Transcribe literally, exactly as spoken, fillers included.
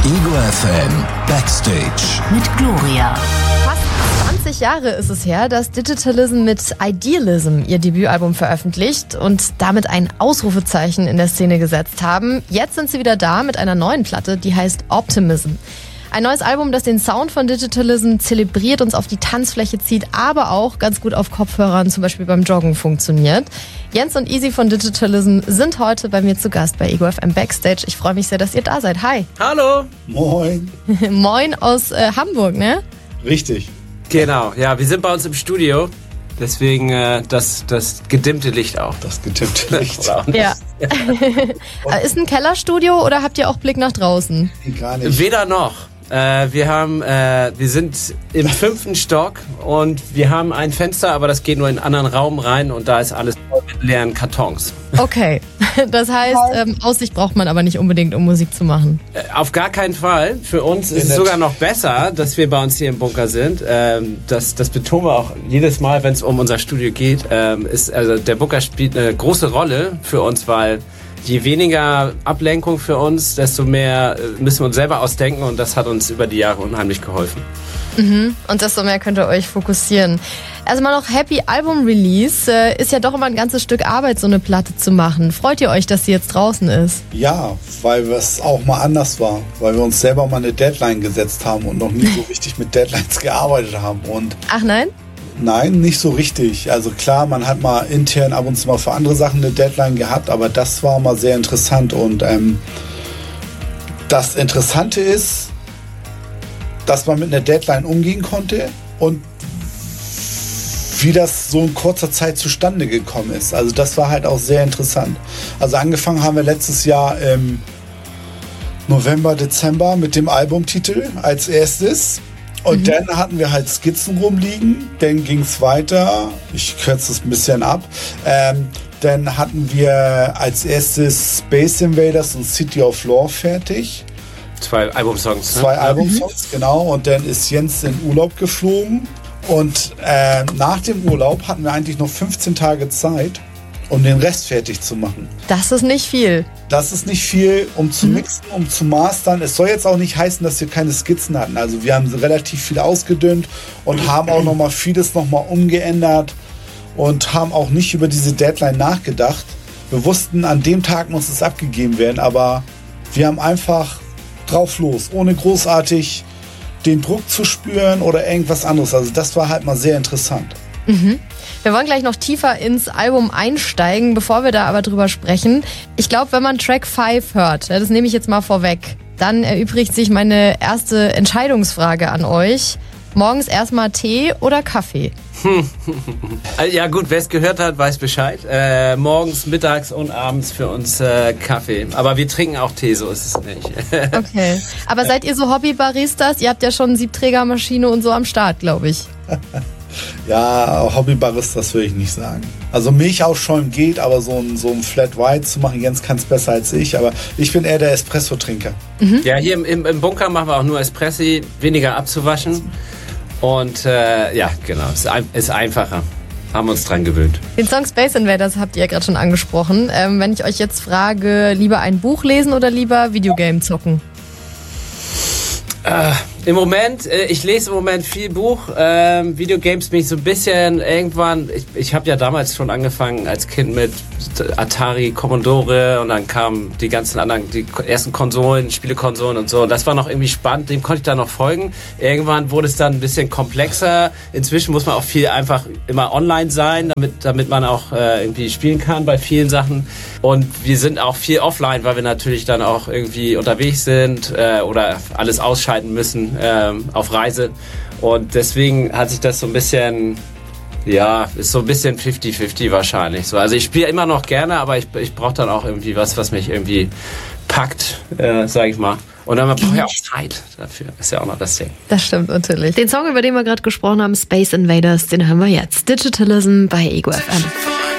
Ego F M Backstage mit Gloria. Fast zwanzig Jahre ist es her, dass Digitalism mit Idealism ihr Debütalbum veröffentlicht und damit ein Ausrufezeichen in der Szene gesetzt haben. Jetzt sind sie wieder da mit einer neuen Platte, die heißt Optimism. Ein neues Album, das den Sound von Digitalism zelebriert, uns auf die Tanzfläche zieht, aber auch ganz gut auf Kopfhörern, zum Beispiel beim Joggen, funktioniert. Jens und Easy von Digitalism sind heute bei mir zu Gast bei Ego F M Backstage. Ich freue mich sehr, dass ihr da seid. Hi. Hallo. Moin. Moin aus äh, Hamburg, ne? Richtig. Genau, ja, wir sind bei uns im Studio. Deswegen äh, das, das gedimmte Licht auch. Das gedimmte Licht. Ja. Ist ein Kellerstudio oder habt ihr auch Blick nach draußen? Gar nicht. Weder noch. Äh, wir haben, äh, wir sind im fünften Stock und wir haben ein Fenster, aber das geht nur in einen anderen Raum rein und da ist alles voll mit leeren Kartons. Okay, das heißt, ähm, Aussicht braucht man aber nicht unbedingt, um Musik zu machen. Äh, auf gar keinen Fall. Für uns ist es sogar noch besser, dass wir bei uns hier im Bunker sind. Ähm, das, das betonen wir auch jedes Mal, wenn es um unser Studio geht. Ähm, ist, also der Bunker spielt eine große Rolle für uns, weil je weniger Ablenkung für uns, desto mehr müssen wir uns selber ausdenken und das hat uns über die Jahre unheimlich geholfen. Mhm. Und desto mehr könnt ihr euch fokussieren. Erstmal noch Happy Album Release. Äh, ist ja doch immer ein ganzes Stück Arbeit, so eine Platte zu machen. Freut ihr euch, dass sie jetzt draußen ist? Ja, weil es auch mal anders war. Weil wir uns selber mal eine Deadline gesetzt haben und noch nie so richtig mit Deadlines gearbeitet haben. Und Ach nein? Nein, nicht so richtig. Also klar, man hat mal intern ab und zu mal für andere Sachen eine Deadline gehabt, aber das war mal sehr interessant. Und ähm, das Interessante ist, dass man mit einer Deadline umgehen konnte und wie das so in kurzer Zeit zustande gekommen ist. Also das war halt auch sehr interessant. Also angefangen haben wir letztes Jahr im November, Dezember mit dem Albumtitel als erstes. Und mhm. dann hatten wir halt Skizzen rumliegen, dann ging es weiter, ich kürze es ein bisschen ab, ähm, dann hatten wir als erstes Space Invaders und City of Lore fertig. Zwei Albumsongs. Ne? Zwei Albumsongs, mhm. genau, und dann ist Jens in Urlaub geflogen und äh, nach dem Urlaub hatten wir eigentlich noch fünfzehn Tage Zeit, um den Rest fertig zu machen. Das ist nicht viel. Das ist nicht viel, um zu mixen, um zu mastern. Es soll jetzt auch nicht heißen, dass wir keine Skizzen hatten. Also wir haben relativ viel ausgedünnt und haben auch noch mal vieles noch mal umgeändert und haben auch nicht über diese Deadline nachgedacht. Wir wussten, an dem Tag muss es abgegeben werden, aber wir haben einfach drauf los, ohne großartig den Druck zu spüren oder irgendwas anderes. Also das war halt mal sehr interessant. Mhm. Wir wollen gleich noch tiefer ins Album einsteigen, bevor wir da aber drüber sprechen. Ich glaube, wenn man Track fünf hört, das nehme ich jetzt mal vorweg, dann erübrigt sich meine erste Entscheidungsfrage an euch. Morgens erstmal Tee oder Kaffee? Ja gut, wer es gehört hat, weiß Bescheid. Äh, morgens, mittags und abends für uns äh, Kaffee. Aber wir trinken auch Tee, so ist es nicht. Okay. Aber seid ihr so Hobby-Baristas? Ihr habt ja schon eine Siebträgermaschine und so am Start, glaube ich. Ja, Hobbybaristas würde ich nicht sagen. Also Milch aufschäumen geht, aber so ein, so ein Flat White zu machen, Jens kann es besser als ich, aber ich bin eher der Espresso-Trinker. Mhm. Ja, hier im, im Bunker machen wir auch nur Espressi, weniger abzuwaschen. Und äh, ja, genau, ist, ein, ist einfacher. Haben wir uns dran gewöhnt. Den Song Space Invaders habt ihr ja gerade schon angesprochen. Ähm, wenn ich euch jetzt frage, lieber ein Buch lesen oder lieber Videogame zocken? Äh, Im Moment, äh, ich lese im Moment viel Buch. Ähm, Videogames bin ich so ein bisschen irgendwann. Ich, ich habe ja damals schon angefangen als Kind mit Atari, Commodore und dann kamen die ganzen anderen, die ersten Konsolen, Spielekonsolen und so. Und das war noch irgendwie spannend, dem konnte ich da noch folgen. Irgendwann wurde es dann ein bisschen komplexer. Inzwischen muss man auch viel einfach immer online sein, damit, damit man auch äh, irgendwie spielen kann bei vielen Sachen. Und wir sind auch viel offline, weil wir natürlich dann auch irgendwie unterwegs sind äh, oder alles ausschalten müssen äh, auf Reise. Und deswegen hat sich das so ein bisschen... Ja, ist so ein bisschen fifty fifty wahrscheinlich. So, also ich spiele immer noch gerne, aber ich, ich brauche dann auch irgendwie was, was mich irgendwie packt, äh, sag ich mal. Und dann brauche ich auch Zeit dafür. Ist ja auch noch das Ding. Das stimmt natürlich. Den Song, über den wir gerade gesprochen haben, Space Invaders, den hören wir jetzt. Digitalism bei Ego F M.